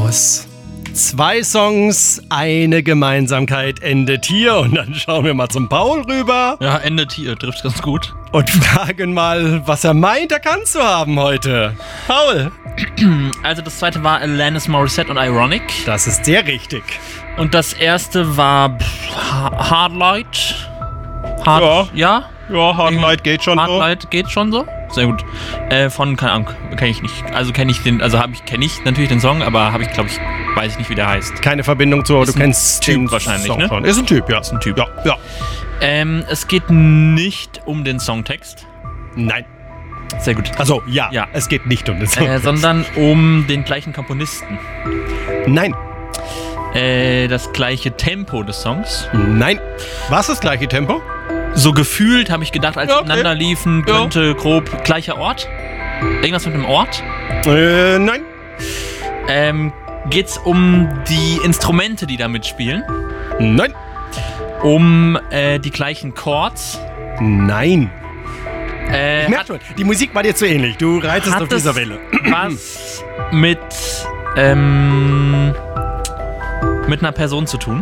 aus. 2 Songs, eine Gemeinsamkeit endet hier. Und dann schauen wir mal zum Paul rüber. Ja, endet hier, trifft ganz gut. Und fragen mal, was er meint, er kann zu haben heute. Paul. Also das zweite war Alanis Morissette und Ironic. Das ist sehr richtig. Und das erste war Hard Light. Ja? Ja, Hard Light geht schon Hard so. Light geht schon so? Sehr gut. Von, keine Ahnung, kenne ich nicht. Also kenne ich natürlich den Song, aber weiß ich nicht, wie der heißt. Keine Verbindung zu, aber du kennst Typ den wahrscheinlich, Song ne? schon. Ist ein Typ, ja. Ist ein Typ. Ja. Es geht nicht um den Songtext. Nein. Sehr gut. Also, ja. Ja. Es geht nicht um den Song. Sondern um den gleichen Komponisten. Nein. Das gleiche Tempo des Songs. Nein. War es das gleiche Tempo? So gefühlt habe ich gedacht, als Ja, sie ineinander liefen, könnte grob gleicher Ort. Irgendwas mit einem Ort? Nein. Geht's um die Instrumente, die da mitspielen? Nein. Um die gleichen Chords? Nein. Ich Hat merke schon, die Musik war dir zu ähnlich. Du reitest auf dieser Welle. Was mit einer Person zu tun?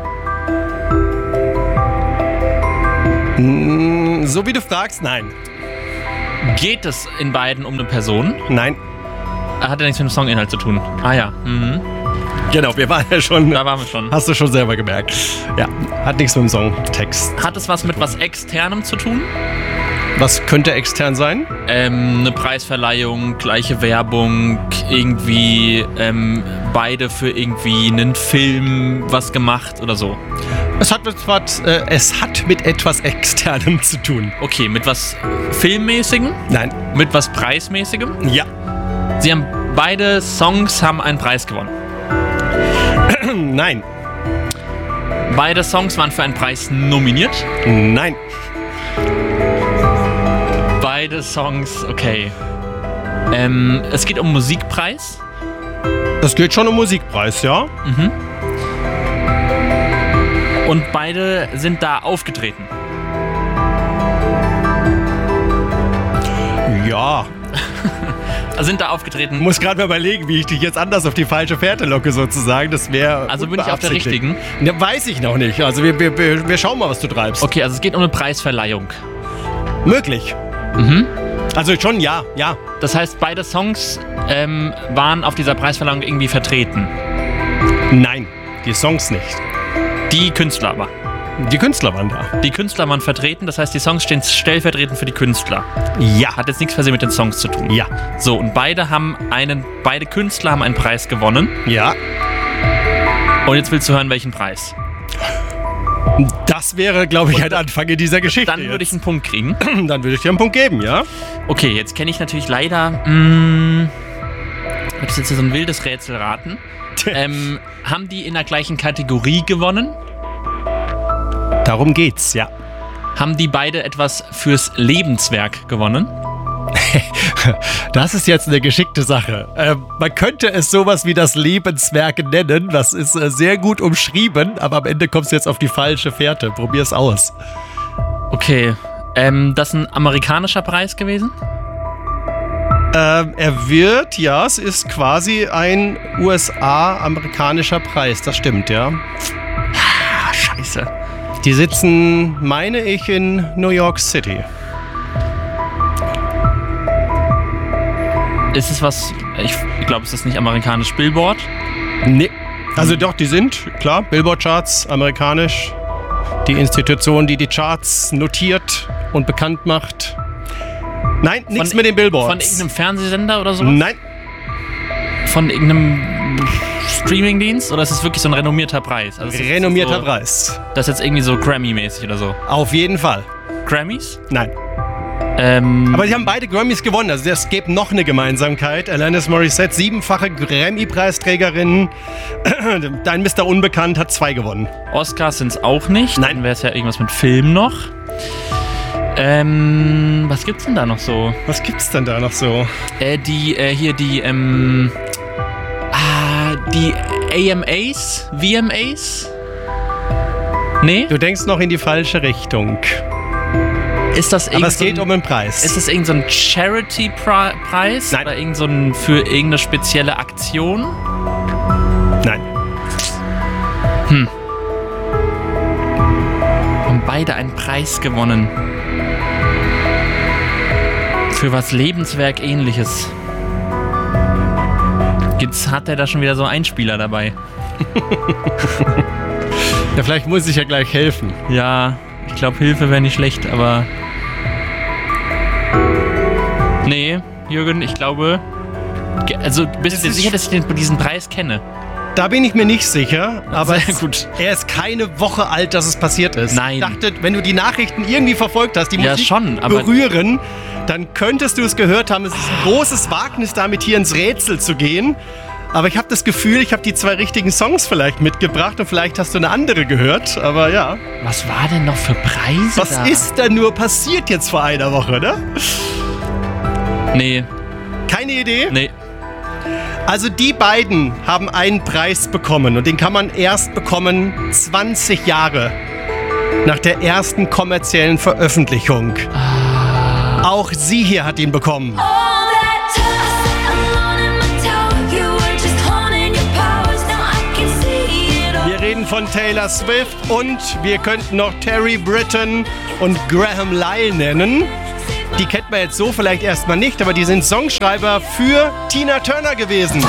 So wie du fragst, nein. Geht es in beiden um eine Person? Nein. Hat ja nichts mit dem Songinhalt zu tun. Ah ja. Mhm. Genau, wir waren ja schon. Da waren wir schon. Hast du schon selber gemerkt. Ja, hat nichts mit dem Songtext. Hat es was mit was Externem zu tun? Was könnte extern sein? Eine Preisverleihung, gleiche Werbung, irgendwie beide für irgendwie einen Film was gemacht oder so. Es hat mit etwas Externem zu tun. Okay, mit was Filmmäßigem? Nein. Mit was Preismäßigem? Ja. Beide Songs haben einen Preis gewonnen. Nein. Beide Songs waren für einen Preis nominiert. Nein. Beide Songs, okay. Es geht um Musikpreis. Es geht schon um Musikpreis, ja? Mhm. Und beide sind da aufgetreten. Ja. Sind da aufgetreten. Ich muss gerade mal überlegen, wie ich dich jetzt anders auf die falsche Fährte locke, sozusagen. Das wäre. Also bin ich auf der richtigen? Ja, weiß ich noch nicht. Also wir schauen mal, was du treibst. Okay, also es geht um eine Preisverleihung. Möglich. Mhm. Also schon ja. Das heißt, beide Songs waren auf dieser Preisverleihung irgendwie vertreten. Nein, die Songs nicht. Die Künstler aber. Die Künstler waren da. Die Künstler waren vertreten, das heißt, die Songs stehen stellvertretend für die Künstler. Ja. Hat jetzt nichts per se mit den Songs zu tun. Ja. So, und beide Künstler haben einen Preis gewonnen. Ja. Und jetzt willst du hören, welchen Preis? Das wäre, glaube ich, ein Anfang in dieser Geschichte. Dann würde ich einen Punkt kriegen. Dann würde ich dir einen Punkt geben, ja? Okay, jetzt kenne ich natürlich leider. Das ist jetzt so ein wildes Rätselraten. Haben die in der gleichen Kategorie gewonnen? Darum geht's, ja. Haben die beide etwas fürs Lebenswerk gewonnen? Das ist jetzt eine geschickte Sache. Man könnte es sowas wie das Lebenswerk nennen. Das ist sehr gut umschrieben, aber am Ende kommst du jetzt auf die falsche Fährte. Probier's aus. Okay. Das ist ein amerikanischer Preis gewesen? Es ist quasi ein USA-amerikanischer Preis. Das stimmt, ja. Ah, scheiße. Die sitzen, meine ich, in New York City. Ist es was, ich glaube, es ist nicht amerikanisch Billboard? Nee. Also doch, die sind, klar, Billboard-Charts, amerikanisch. Die Institution, die Charts notiert und bekannt macht. Nein, nichts mit den Billboards. Von irgendeinem Fernsehsender oder so? Nein. Von irgendeinem Streamingdienst? Oder ist es wirklich so ein renommierter Preis? Also Renommierter Preis. Das ist jetzt irgendwie so Grammy-mäßig oder so? Auf jeden Fall. Grammys? Nein. Aber die haben beide Grammys gewonnen. Also es gibt noch eine Gemeinsamkeit. Alanis Morissette, 7-fache Grammy-Preisträgerin. Dein Mr. Unbekannt hat 2 gewonnen. Oscars sind es auch nicht. Nein. Dann wäre es ja irgendwas mit Film noch. Was gibt's denn da noch so? Die AMAs? VMAs? Nee? Du denkst noch in die falsche Richtung. Ist das Aber es geht um einen Preis. Ist das irgend so ein Charity-Preis? Nein. Oder für irgendeine spezielle Aktion? Nein. Haben beide einen Preis gewonnen. Für was Lebenswerk Ähnliches. Hat er da schon wieder so einen Einspieler dabei? Ja, vielleicht muss ich ja gleich helfen. Ja, ich glaube, Hilfe wäre nicht schlecht, aber... Nee, Jürgen, ich glaube... Also, bist du dir sicher, dass ich diesen Preis kenne? Da bin ich mir nicht sicher, aber gut. Er ist keine Woche alt, dass es passiert ist. Nein. Ich dachte, wenn du die Nachrichten irgendwie verfolgt hast, die Musik schon, aber berühren, dann könntest du es gehört haben. Es ist ein großes Wagnis, damit hier ins Rätsel zu gehen. Aber ich habe das Gefühl, ich habe die 2 richtigen Songs vielleicht mitgebracht und vielleicht hast du eine andere gehört, aber ja. Was war denn noch für Preise Was ist da nur passiert jetzt vor einer Woche, ne? Nee. Keine Idee? Nee. Also die beiden haben einen Preis bekommen und den kann man erst bekommen 20 Jahre nach der ersten kommerziellen Veröffentlichung. Auch sie hier hat ihn bekommen. Wir reden von Taylor Swift und wir könnten noch Terry Britten und Graham Lyle nennen. Die kennt man jetzt so vielleicht erstmal nicht, aber die sind Songschreiber für Tina Turner gewesen.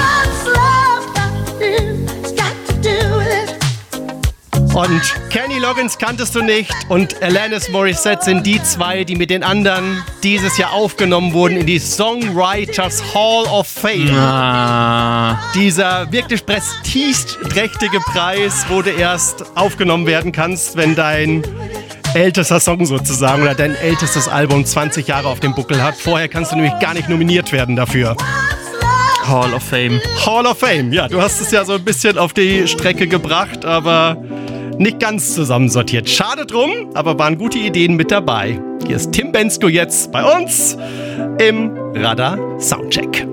Und Kenny Loggins kanntest du nicht und Alanis Morissette sind die 2, die mit den anderen dieses Jahr aufgenommen wurden in die Songwriters Hall of Fame. Dieser wirklich prestigeträchtige Preis, wo du erst aufgenommen werden kannst, wenn dein ältester Song sozusagen oder dein ältestes Album 20 Jahre auf dem Buckel hat. Vorher kannst du nämlich gar nicht nominiert werden dafür. Hall of Fame. Hall of Fame, ja, du hast es ja so ein bisschen auf die Strecke gebracht, aber nicht ganz zusammensortiert. Schade drum, aber waren gute Ideen mit dabei. Hier ist Tim Bendzko jetzt bei uns im Radar Soundcheck.